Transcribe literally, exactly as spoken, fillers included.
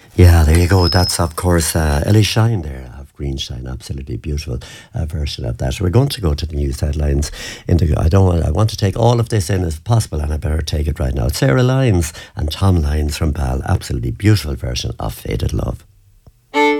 Yeah, there you go. That's, of course, uh, Ellie Shine there of Green Shine. Absolutely beautiful uh, version of that. We're going to go to the news headlines. In the, I don't want, I want to take all of this in as possible, and I better take it right now. Sarah Lyons and Tom Lyons from Bal. Absolutely beautiful version of Faded Love.